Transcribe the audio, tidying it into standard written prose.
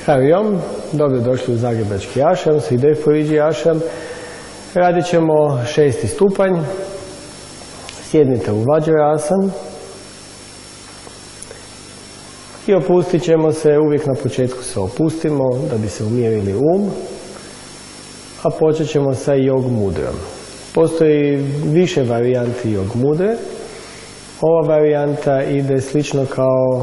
Hari Om, dobrodošli u Zagrebački ašram, Sridhar Puriji ašram. Radit ćemo 6. stupanj. Sjednite u Vajrasan i opustit ćemo se, uvijek na početku se opustimo da bi se umirili a počet ćemo sa Jog mudrom. Postoji više varijanti Jog mudre. Ova varijanta ide slično kao